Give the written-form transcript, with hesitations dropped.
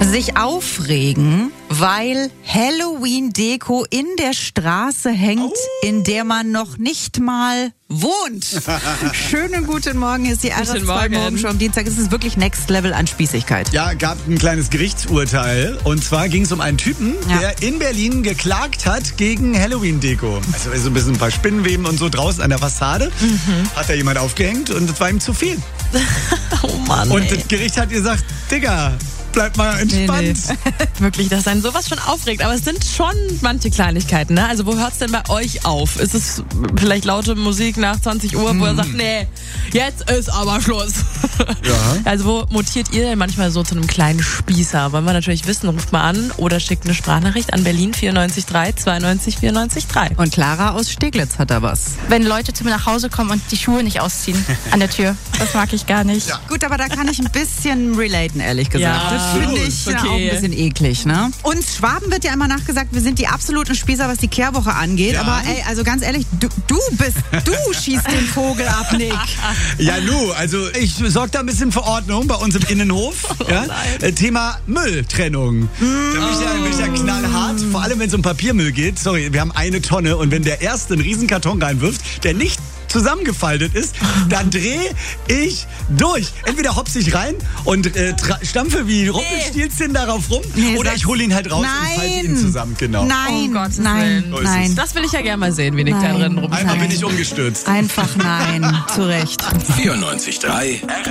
Sich aufregen, weil Halloween-Deko in der Straße hängt, in der man noch nicht mal wohnt. Schönen guten Morgen, hier ist die RS2 Morgenshow. Am Dienstag ist es wirklich Next Level an Spießigkeit. Ja, gab ein kleines Gerichtsurteil. Und zwar ging es um einen Typen, der in Berlin geklagt hat gegen Halloween-Deko. Also so ein bisschen ein paar Spinnenweben und so draußen an der Fassade. Hat da jemand aufgehängt und das war ihm zu viel. Oh Mann, Und das Gericht hat gesagt, Digga, bleib mal entspannt. Wirklich, dass einen sowas schon aufregt. Aber es sind schon manche Kleinigkeiten, ne? Also wo hört's denn bei euch auf? Ist es vielleicht laute Musik nach 20 Uhr, wo er sagt, nee, jetzt ist aber Schluss. Ja. Also wo mutiert ihr denn manchmal so zu einem kleinen Spießer? Wollen wir natürlich wissen, ruft mal an oder schickt eine Sprachnachricht an Berlin 94 92 94 3. Und Clara aus Steglitz hat da was. Wenn Leute zu mir nach Hause kommen und die Schuhe nicht ausziehen an der Tür. Das mag ich gar nicht. Ja. Gut, aber da kann ich ein bisschen relaten, ehrlich gesagt. Ja, das finde ich okay. auch ein bisschen eklig, ne? Uns Schwaben wird ja immer nachgesagt, wir sind die absoluten Spießer, was die Kehrwoche angeht. Ja. Aber ey, also ganz ehrlich, du schießt den Vogel ab, Nick. Ja, also ich sorge da ein bisschen für Ordnung bei uns im Innenhof. Ja? Thema Mülltrennung. Da bin ich ja knallhart, vor allem wenn es um Papiermüll geht. Sorry, wir haben eine Tonne und wenn der Erste einen riesen Karton reinwirft, der nicht zusammengefaltet ist, dann drehe ich durch. Entweder hopse ich rein und stampfe wie Rumpelstilzchen darauf rum oder ich hole ihn halt raus und falte ihn zusammen. Genau. Nein, Oh Gottes nein, Willen. So ist nein. es. Das will ich ja gerne mal sehen, wie Nick da drin Einmal rumschneidet. bin ich umgestürzt. Einfach nein, zu Recht. 94.3